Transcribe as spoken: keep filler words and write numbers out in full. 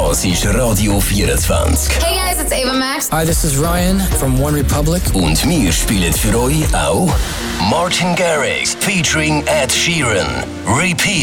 Das ist Radio vierundzwanzig. Hey guys, it's Ava Max. Hi, this is Ryan from One Republic. Und wir spielen für euch auch Martin Garrix featuring Ed Sheeran. Repeat